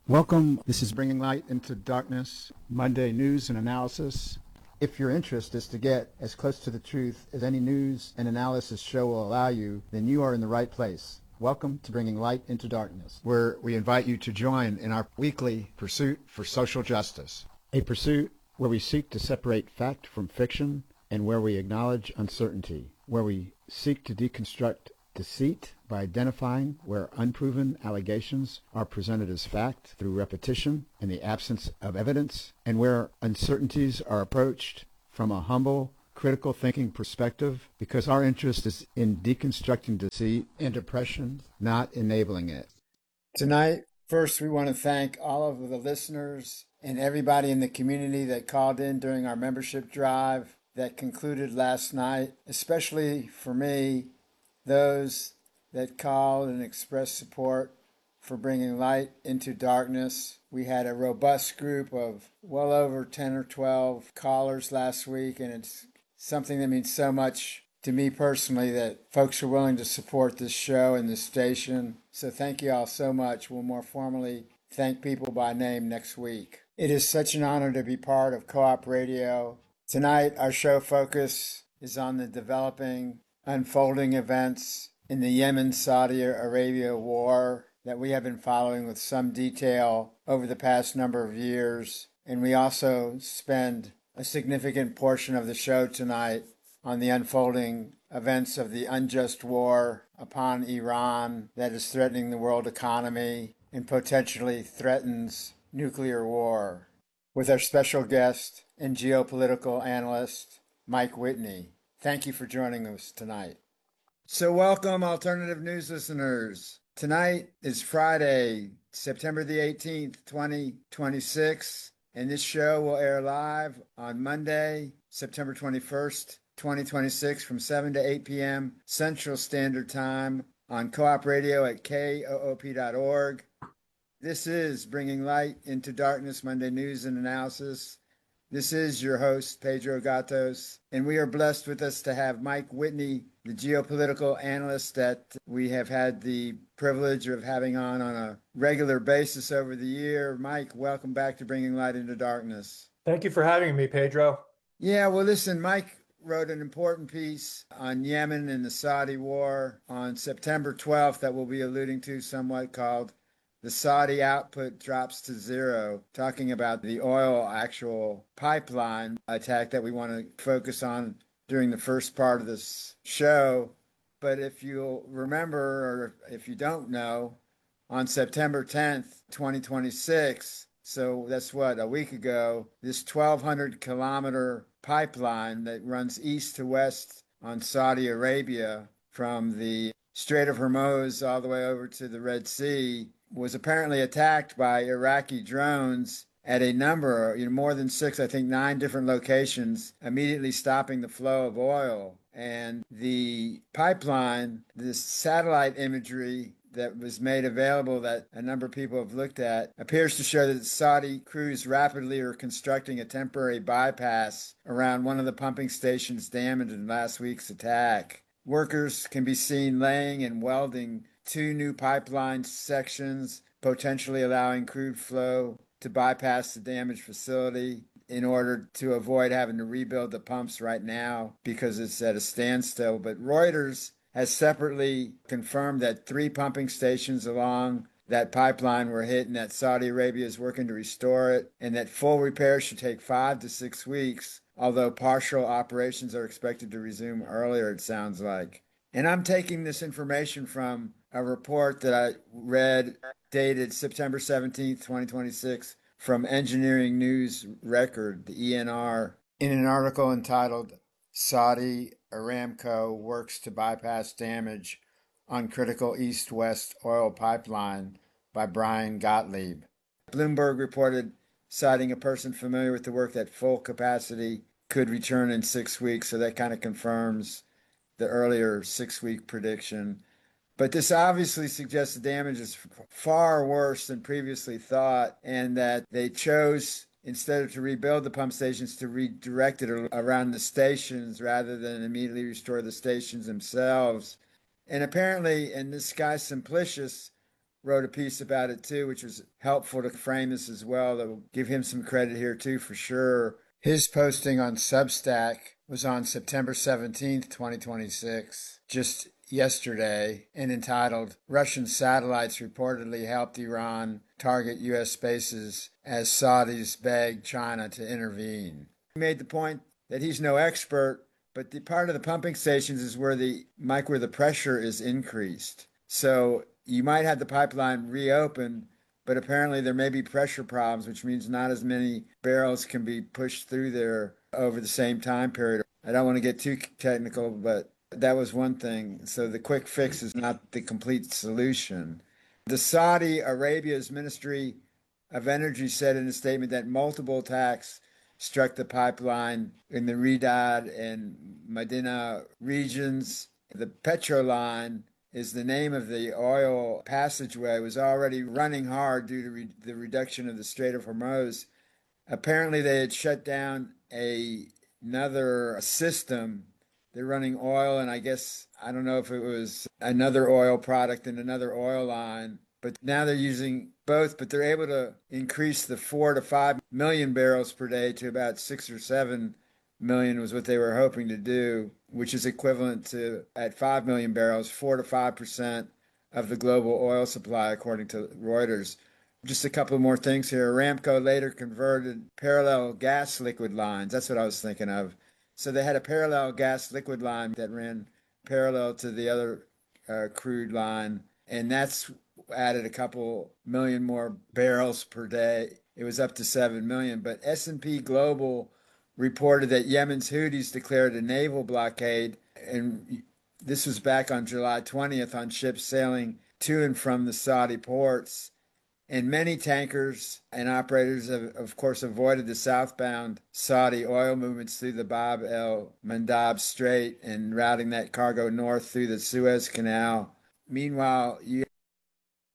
Welcome. This is Bringing Light into Darkness, Monday News and Analysis. If your interest is to get as close to the truth as any news and analysis show will allow you, then you are in the right place. Welcome to Bringing Light into Darkness, where we invite you to join in our weekly pursuit for social justice, a pursuit where we seek to separate fact from fiction and where we acknowledge uncertainty, where we seek to deconstruct deceit by identifying where unproven allegations are presented as fact through repetition in the absence of evidence, and where uncertainties are approached from a humble, critical thinking perspective, because our interest is in deconstructing deceit and oppression, not enabling it. Tonight, first we want to thank all of the listeners and everybody in the community that called in during our membership drive that concluded last night, especially for me, those that called and expressed support for bringing light into darkness. We had a robust group of well over 10 or 12 callers last week, and it's something that means so much to me personally that folks are willing to support this show and this station. So thank you all so much. We'll more formally thank people by name next week. It is such an honor to be part of Co-op Radio. Tonight, our show focus is on the developing, unfolding events in the Yemen-Saudi Arabia war that we have been following with some detail over the past number of years. And we also spend a significant portion of the show tonight on the unfolding events of the unjust war upon Iran that is threatening the world economy and potentially threatens nuclear war, with our special guest and geopolitical analyst, Mike Whitney. Thank you for joining us tonight. So welcome, Alternative News listeners. Tonight is Friday, September the 18th, 2026, and this show will air live on Monday, September 21st, 2026, from 7 to 8 p.m. Central Standard Time on Co-op Radio at koop.org. This is Bringing Light into Darkness, Monday News and Analysis. This is your host, Pedro Gatos, and we are blessed with us to have Mike Whitney, the geopolitical analyst that we have had the privilege of having on a regular basis over the year. Mike, welcome back to Bringing Light into Darkness. Thank you for having me, Pedro. Yeah, well, listen, Mike wrote an important piece on Yemen and the Saudi war on September 12th that we'll be alluding to somewhat, called "The Saudi Output Drops to Zero," talking about the oil actual pipeline attack that we want to focus on during the first part of this show. But if you'll remember, or if you don't know, on September 10th, 2026, so that's what, a week ago, this 1,200-kilometer pipeline that runs east to west on Saudi Arabia from the Strait of Hormuz all the way over to the Red Sea was apparently attacked by Iraqi drones at a number, more than 6, I think 9 different locations, immediately stopping the flow of oil. And the pipeline, this satellite imagery that was made available that a number of people have looked at, appears to show that Saudi crews rapidly are constructing a temporary bypass around one of the pumping stations damaged in last week's attack. Workers can be seen laying and welding 2 new pipeline sections, potentially allowing crude flow to bypass the damaged facility in order to avoid having to rebuild the pumps right now because it's at a standstill. But Reuters has separately confirmed that 3 pumping stations along that pipeline were hit and that Saudi Arabia is working to restore it, and that full repair should take 5 to 6 weeks, although partial operations are expected to resume earlier, it sounds like. And I'm taking this information from a report that I read dated September 17th, 2026, from Engineering News Record, the ENR, in an article entitled "Saudi Aramco Works to Bypass Damage on Critical East-West Oil Pipeline" by Brian Gottlieb. Bloomberg reported, citing a person familiar with the work, that full capacity could return in 6 weeks, so that kind of confirms the earlier 6-week prediction. But this obviously suggests the damage is far worse than previously thought, and that they chose, instead of to rebuild the pump stations, to redirect it around the stations rather than immediately restore the stations themselves. And apparently, and this guy Simplicius wrote a piece about it too, which was helpful to frame this as well. That will give him some credit here too, for sure. His posting on Substack was on September 17th, 2026, just yesterday, and entitled, Russian Satellites Reportedly Helped Iran Target U.S. Spaces as Saudis Beg China to Intervene. He made the point that he's no expert, but the part of the pumping stations is where the pressure is increased. So you might have the pipeline reopened, but apparently there may be pressure problems, which means not as many barrels can be pushed through there over the same time period. I don't want to get too technical, but that was one thing. So the quick fix is not the complete solution. The Saudi Arabia's Ministry of Energy said in a statement that multiple attacks struck the pipeline in the Riyadh and Medina regions. The Petro Line is the name of the oil passageway, was already running hard due to the reduction of the Strait of Hormuz. Apparently, they had shut down another system. They're running oil, and I guess, I don't know if it was another oil product in another oil line, but now they're using both, but they're able to increase the 4 to 5 million barrels per day to about 6 or 7 million was what they were hoping to do, which is equivalent to, at 5 million barrels, 4 to 5% of the global oil supply, according to Reuters. Just a couple more things here. Aramco later converted parallel gas liquid lines. That's what I was thinking of. So they had a parallel gas liquid line that ran parallel to the other crude line, and that's added a couple million more barrels per day. It was up to 7 million. But S&P Global reported that Yemen's Houthis declared a naval blockade, and this was back on July 20th on ships sailing to and from the Saudi ports. And many tankers and operators have, of course, avoided the southbound Saudi oil movements through the Bab el-Mandab Strait and routing that cargo north through the Suez Canal. Meanwhile, you